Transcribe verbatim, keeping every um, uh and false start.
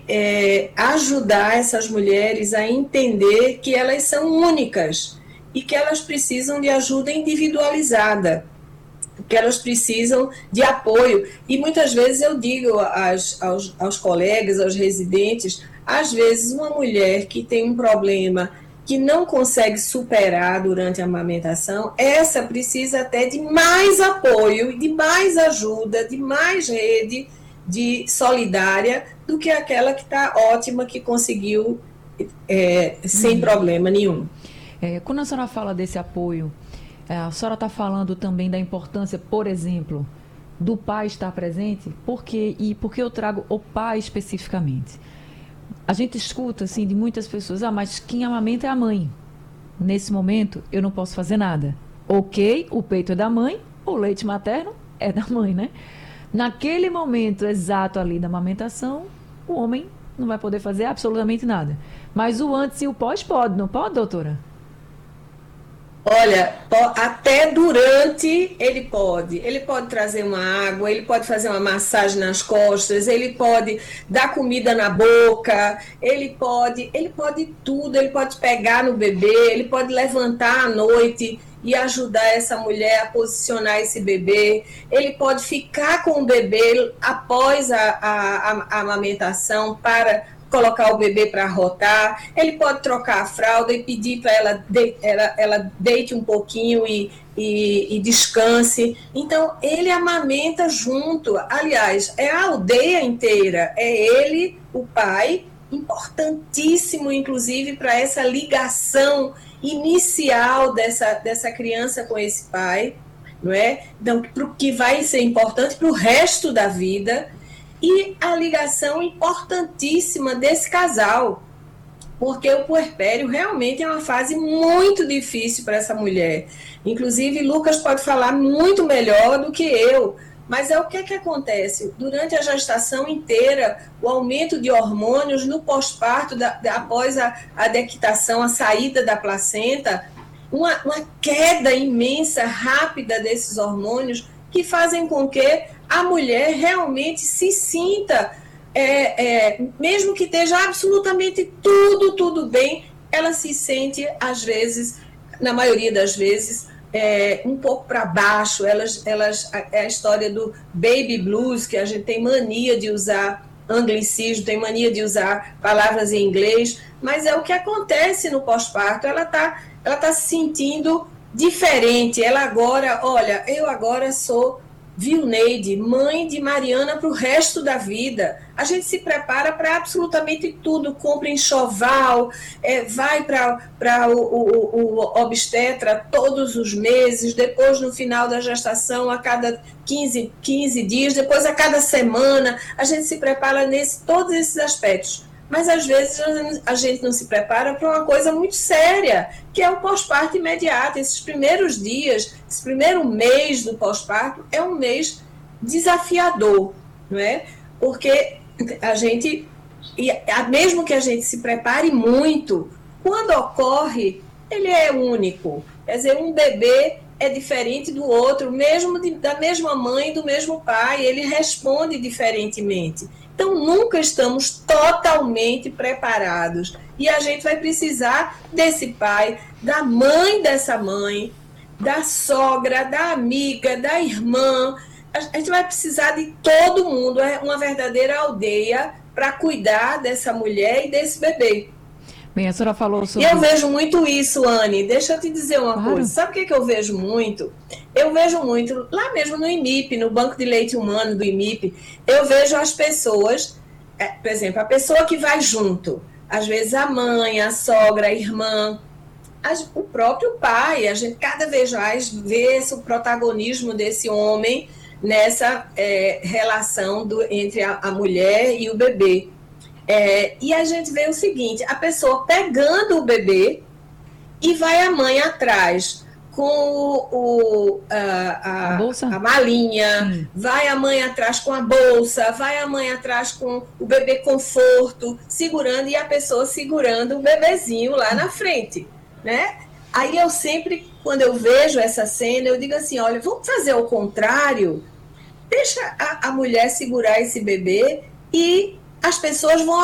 é, ajudar essas mulheres a entender que elas são únicas e que elas precisam de ajuda individualizada, que elas precisam de apoio. E muitas vezes eu digo aos, aos, aos colegas, aos residentes, às vezes uma mulher que tem um problema que não consegue superar durante a amamentação, essa precisa até de mais apoio, de mais ajuda, de mais rede de solidária do que aquela que está ótima, que conseguiu é, sem uhum. problema nenhum. É, quando a senhora fala desse apoio, a senhora está falando também da importância, por exemplo, do pai estar presente? Por quê? E por que eu trago o pai especificamente? A gente escuta, assim, de muitas pessoas, ah, mas quem amamenta é a mãe. Nesse momento, eu não posso fazer nada. Ok, o peito é da mãe, o leite materno é da mãe, né? Naquele momento exato ali da amamentação, o homem não vai poder fazer absolutamente nada. Mas o antes e o pós pode, não pode, doutora? Olha, até durante ele pode. Ele pode trazer uma água, ele pode fazer uma massagem nas costas, ele pode dar comida na boca, ele pode, ele pode tudo, ele pode pegar no bebê, ele pode levantar à noite e ajudar essa mulher a posicionar esse bebê, ele pode ficar com o bebê após a, a, a amamentação para colocar o bebê para rotar, ele pode trocar a fralda e pedir para ela, de, ela, ela deite um pouquinho e, e, e descanse. Então, ele amamenta junto. Aliás, é a aldeia inteira, é ele, o pai, importantíssimo, inclusive, para essa ligação inicial dessa, dessa criança com esse pai, não é? Então, pro, que vai ser importante para o resto da vida. E a ligação importantíssima desse casal, porque o puerpério realmente é uma fase muito difícil para essa mulher. Inclusive, Lucas pode falar muito melhor do que eu, mas é o que, que acontece? Durante a gestação inteira, o aumento de hormônios no pós-parto, da, da, após a, a dequitação, a saída da placenta, uma, uma queda imensa, rápida desses hormônios, que fazem com que a mulher realmente se sinta, é, é, mesmo que esteja absolutamente tudo, tudo bem, ela se sente, às vezes, na maioria das vezes, é, um pouco para baixo. Elas, elas, é a história do baby blues, que a gente tem mania de usar anglicismo, tem mania de usar palavras em inglês, mas é o que acontece no pós-parto. Ela está ela tá se sentindo diferente. Ela agora, olha, eu agora sou Vilneide, mãe de Mariana para o resto da vida. A gente se prepara para absolutamente tudo, compra enxoval, é, vai para o, o, o obstetra todos os meses, depois no final da gestação, a cada quinze, quinze dias, depois a cada semana. A gente se prepara nesse todos esses aspectos. Mas, às vezes, a gente não se prepara para uma coisa muito séria, que é o pós-parto imediato. Esses primeiros dias, esse primeiro mês do pós-parto é um mês desafiador, não é? Porque a gente, mesmo que a gente se prepare muito, quando ocorre, ele é único. Quer dizer, um bebê é diferente do outro, mesmo de, da mesma mãe e do mesmo pai, ele responde diferentemente. Então, nunca estamos totalmente preparados. E a gente vai precisar desse pai, da mãe dessa mãe, da sogra, da amiga, da irmã. A gente vai precisar de todo mundo, é uma verdadeira aldeia para cuidar dessa mulher e desse bebê. Bem, a senhora falou sobre... E eu vejo muito isso, Anne. Deixa eu te dizer uma claro. coisa. Sabe o que, que eu vejo muito? Eu vejo muito, lá mesmo no I M I P, no Banco de Leite Humano do I M I P, eu vejo as pessoas, é, por exemplo, a pessoa que vai junto, às vezes a mãe, a sogra, a irmã, as, o próprio pai. A gente cada vez mais vê esse, o protagonismo desse homem nessa é, relação do, entre a, a mulher e o bebê. É, e a gente vê o seguinte, a pessoa pegando o bebê e vai a mãe atrás com o, o, a, a, bolsa? a malinha, Sim. Vai a mãe atrás com a bolsa, vai a mãe atrás com o bebê conforto, segurando, e a pessoa segurando o bebezinho lá na frente, né? Aí eu sempre, quando eu vejo essa cena, eu digo assim, olha, vamos fazer o contrário, deixa a, a mulher segurar esse bebê e as pessoas vão